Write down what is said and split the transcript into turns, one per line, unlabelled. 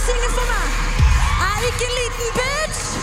synge for meg. Jeg er ikke en liten bitch.